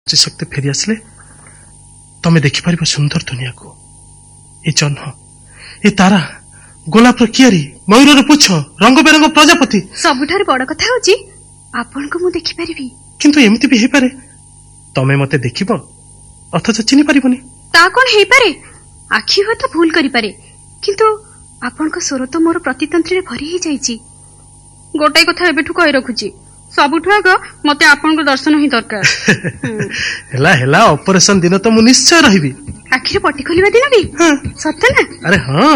शक्ति फेरी आसले तमे देखिपार सुंदर दुनिया को ये जह्न ये तारा गोलापर कियारी मयूर पुछ रंग बेरंग प्रजापति सबुठार बड़ कथा होची आपन को मु देखि परिबी किंतु एमती भी हे पारे तमे मते देखिबो अथच चिनि परिबोनी ता कोन हे पारे आखि हो तो भूल करि पारे किंतु आपन को स्वर तो मोर प्रतितंत्री रे भरी ही जाईची गोटाई कथा एबेठु कहि रखुची सबुठु आग मते आपन को दर्शन ही दरकार हेला हेला ऑपरेशन दिन तो मु निश्चय रहिबी आखिर पट्टी खोलिबा दिन भी हां सत्य ना अरे हां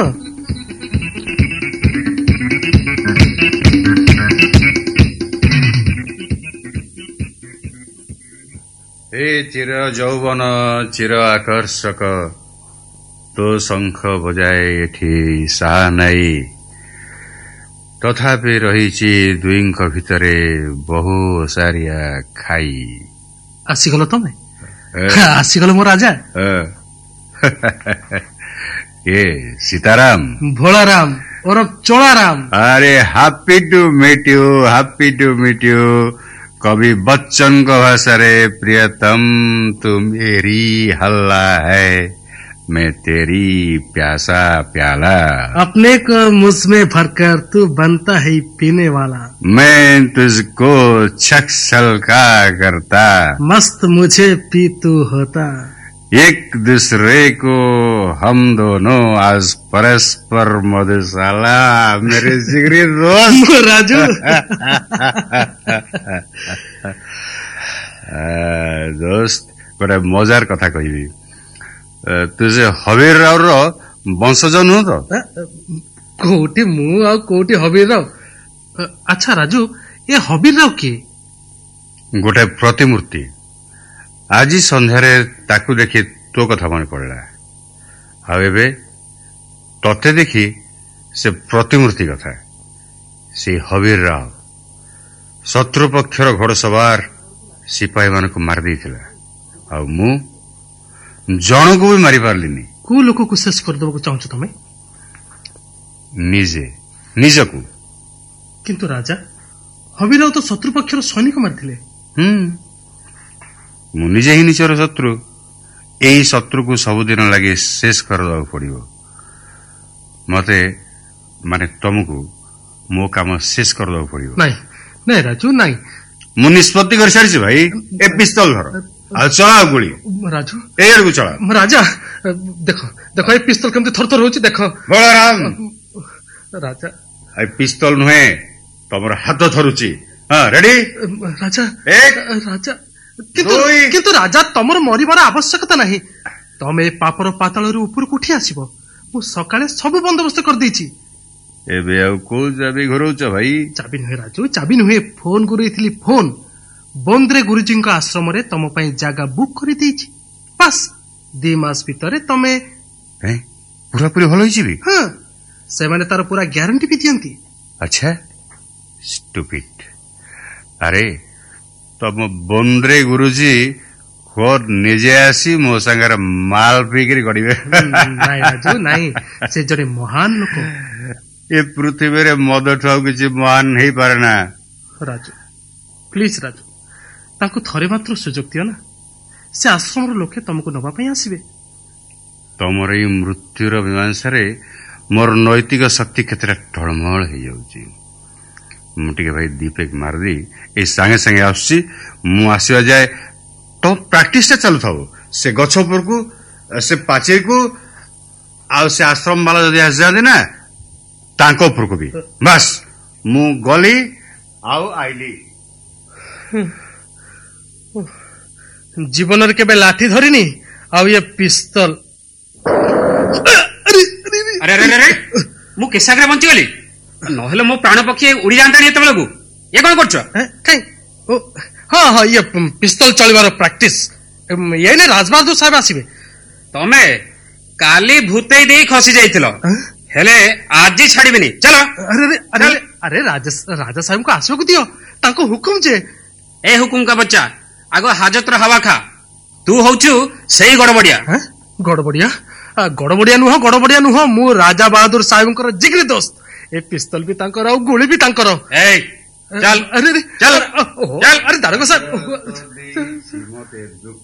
हे चिर यौवन चिर आकर्षक तो शंख बजाए एठी साहा नाई तथापि रहिछि दुईंक भितरे बहु सारिया खाई आसीगल तमे आसीगल मो राजा ये सीताराम भोलाराम और चोलाराम अरे हैप्पी टू मीट यू कवि बच्चन को भाषा रे प्रियतम तू मेरी हल्ला है मैं तेरी प्यासा प्याला अपने को मुझमें भरकर तू बनता है पीने वाला मैं तुझको छलका करता मस्त मुझे पी तू होता एक दूसरे को हम दोनों आज परस्पर मधुशाला मेरे जिगरी दोस्त राजू दोस्त गोटे मजार कथा कहबी तुझे हबीर राव रो वंशज नुह तो कोटी मु आ कोटी हबीर राव अच्छा राजू ये हबीर राव किए गोटे प्रतिमूर्ति आज संध्यारे ताकू देखी तो कथा मन पड़ला आ एबे तते देखी से प्रतिमूर्ति कथा से हबीर राव शत्रु पक्षर घोड़सवार सिपाही मान को मार देथिला आ मु जन को भी मारी पारलिनी को लोक को शेष कर दबो चाहछु तमे निजकू किंतु राजा हबीर राव तो शत्रु पक्षर सैनिक मारथिले मु निजे ही निचर शत्रु एई शत्रु को सबुदिन लगे शेष कर पड़ो मते माने तुमको मो काम शेष कर पड़ो नहीं राजू नहीं मु निष्पत्ति कर सारी भाई ए पिस्तल धर आ चला गुली राजू ए को चला राजा देखो देखो ये पिस्तल केमते थरथर होची देखो बलराम राजा ए पिस्तल नुहे तमर हाथ थरुची हां रेडी राजा एक राजा किंतु राजा तमर मरिबार आवश्यकता नहीं तमे पापर पाताल ऊपर उठी आसीबो मु सकाळे सब बंदोबस्त कर देछि एबे आ को जाबी घरौच भाई चाबी नुहे राजू चाबी नुहे फोन करैथिली फोन बंद्रे गुरुजी का आश्रम रे तम पई जागा बुक कर देछि बस 2 मास भीतर तमे पूरा पूरी भलो हिची हां से माने तार पूरा गारंटी भी दियंती अच्छा स्टूपिड अरे तम बंद्रे गुरुजी खोर निजे आसी मो संगर माल पीकरी गड़िबे नहीं राजू नहीं से जड़े महान लोक ये पृथ्वी रे मद ठाउ किछि महान नहीं पारे ना राजू प्लीज राजू तांको थरे मात्र सुजोग दियो ना से आश्रम रो लोके तुमको नबा पई आसीबे तमर ई मृत्युर मीमांसा रे मोर नैतिक शक्ति केतरा टळमळ हे जाउची मुटिके भाई दीपेक मार दी ए संगे संगे आसी मु आसीवा जाए तो प्रैक्टिस टा चलु थाओ से गछ ऊपर को से पाचे को आ से आश्रम वाला जदी आस जाते ना तांको ऊपर को भी बस मु गली आउ आइली जीवन के बे लाठी धरिनी आउ ये पिस्तल अरे अरे अरे मु केसागरे बंची गली नहले मो प्राण पक्षी उड़ी जानतानी एते बेलकू ये कोन करछ काई ओ हां हां ये पिस्तल चलिबार प्रैक्टिस ये ने राजबहादुर साहब आसीबे तमे काली भूतेई देई खसी जाइतिलो हेले आज ही छाड़ीबेनी चलो अरे अरे अरे राजा साहब को आसो को दियो ताको हुकुम जे ए हुकुम का बच्चा आगो हाजत रो हवा खा तू होचू सही गड़बड़िया गड़बड़िया नुह मु राजा बहादुर साहब जिगरी दोस्त ए पिस्तल भी तांकर आ गोली भी तांकर ए चल अरे चल अरे दारोगा साहब